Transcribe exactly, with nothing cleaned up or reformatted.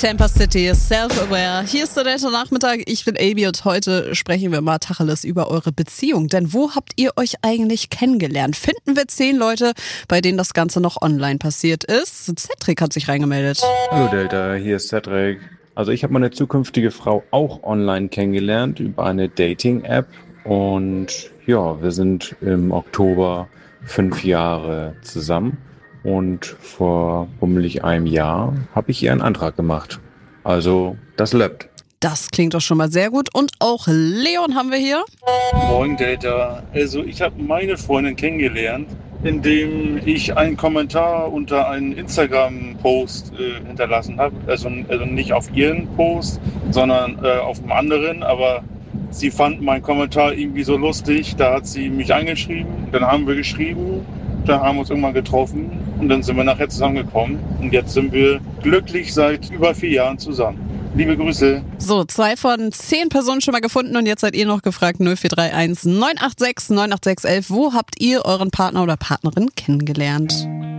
Tampa City, Self-Aware. Hier ist der Delta Nachmittag, ich bin Amy und heute sprechen wir mal Tacheles über eure Beziehung. Denn wo habt ihr euch eigentlich kennengelernt? Finden wir zehn Leute, bei denen das Ganze noch online passiert ist? Cedric hat sich reingemeldet. Hallo Delta, hier ist Cedric. Also ich habe meine zukünftige Frau auch online kennengelernt über eine Dating-App. Und ja, wir sind im Oktober fünf Jahre zusammen. Und vor bummelig einem Jahr habe ich ihr einen Antrag gemacht. Also, das läuft. Das klingt doch schon mal sehr gut. Und auch Leon haben wir hier. Moin Delta. Also ich habe meine Freundin kennengelernt, indem ich einen Kommentar unter einen Instagram-Post äh, hinterlassen habe. Also, also nicht auf ihren Post, sondern äh, auf einem anderen. Aber sie fand meinen Kommentar irgendwie so lustig. Da hat sie mich angeschrieben. Dann haben wir geschrieben. Dann haben wir uns irgendwann getroffen und dann sind wir nachher zusammengekommen. Und jetzt sind wir glücklich seit über vier Jahren zusammen. Liebe Grüße. So, zwei von zehn Personen schon mal gefunden und jetzt seid ihr noch gefragt. null vier drei eins neun acht sechs neun acht sechs eins eins. Wo habt ihr euren Partner oder Partnerin kennengelernt?